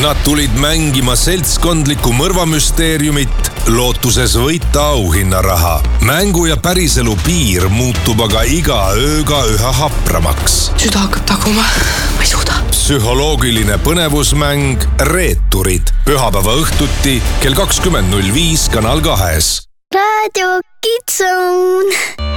Nad tulid mängima seltskondlikku mõrvamüsteeriumit, lootuses võita auhinnaraha. Mängu ja päriselu piir muutub aga iga ööga üha hapramaks. Süda hakkab taguma, ma ei suuda. Psühholoogiline põnevusmäng Reeturid. Pühapäeva õhtuti kell 20.05 Kanal 2. Raadio Kids Zone.